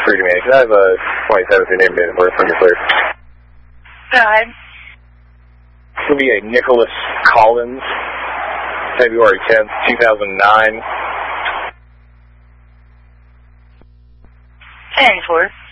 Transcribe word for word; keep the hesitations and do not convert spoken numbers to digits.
through to me. Can I have a twenty seventh name and date of birth from your clear? Go ahead. This will be a Nicholas Collins, February tenth, two thousand nine. ten four.